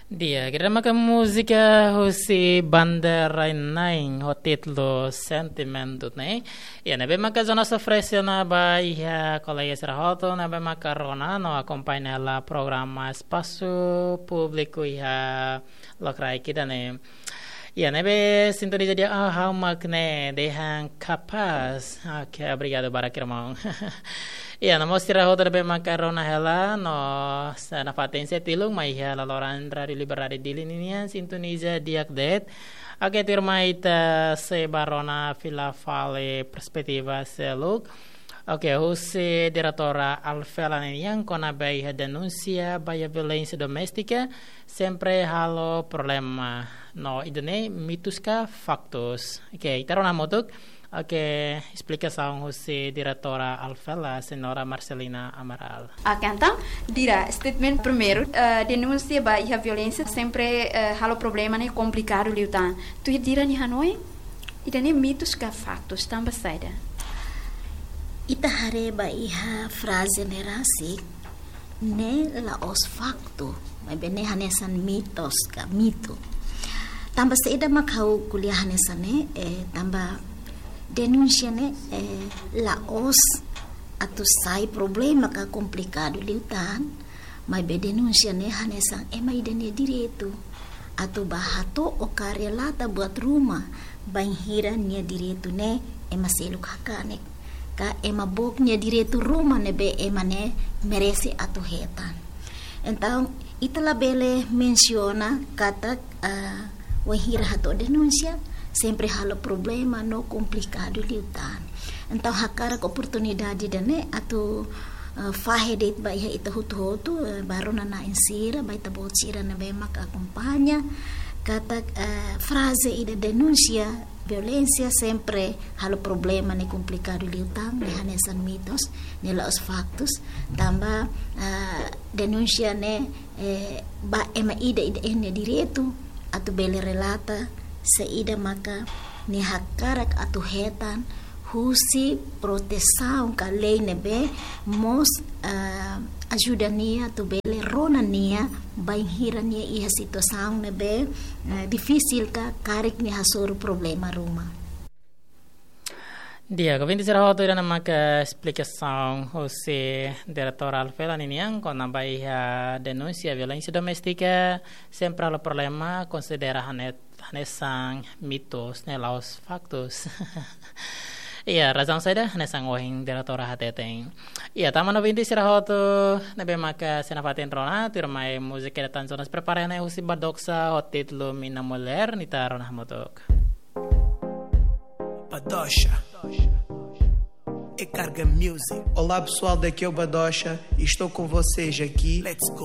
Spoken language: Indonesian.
Dia, kita makan música husi bandera naing ho título sentimento, né? E na bem maca zona sofrência na Bahia, colega serrahoto, na bem maca rona, no acompanha lá programa espaço público e a locrai kita, né? Ya, nebe sintoniza dia how makne dehan capaz. Okay, obrigado barakirmão. Ya, namo sira hoda be makarona hela no sana patência tilung mai hela lorandra di liberare di linia sintoniza diak det. Ake tirmaita se barona fila fale perspektiva se look. Oke, husi diretora Alfela yang kona bai denuncia bai violência doméstica sempre halo problema no idene mituska factos. Oke, tarona motuk. Oke, explicação husi diretora Alfela senhora Marcelina Amaral. Então, dirá, statement primeiro, denúncia bai violência sempre halo problema né complicado liutan. Tu dirá ni Hanoi? Idene mituska factos tambah saida. Ita hareba iha frase nerasi ne la os facto mai bene hanesan mitos ka mito tamba seida makau kuliah hanesan ne tamba denuncia ne la os atu sai problema ka complicado liutan mai be denuncia ne hanesan mai dene direito atu bahato o karelata buat rumah banhira nia direito ne maseluk hakane ka boknya direito rumah nebe emane merece atu hetan. Então, itala bele menciona kata wahira hato denuncia sempre halo problema no complicado liutan. Então, hakara oportunidade dane atu fahedet ba iha ita hutu baru na insira ba ita bocira na be mak acompanha kata frase ida denuncia violência sempre halo problema ne complicado liutang ne hanesan mitos ne los factos tamba denuncia ne ba ida ene direito atu bele relata se ida maka ne hakarak atu hetan husi proteção ka lei nebe mos ajuda nia tu bele rona nia banhira nia iha situação nebe difícil ka karik nia hasoro problema rumah. Dia, kami será hoto ira nama ke explicação José diretora Alfela niniang con nabai denuncia violência doméstica sempre há problema considera hanesang mitos ne laos factos. Iya, razão saida nesang wahing diretora hateteng. Iya, taman novinti sirahoto nabe maka senafatin rona tirmai musik edatan zonas preparane husi badoksa hotit lumina moler nita rona motok. Badocha e Carga Music. Olá pessoal, daqui é o Badocha e estou com vocês aqui. Let's go.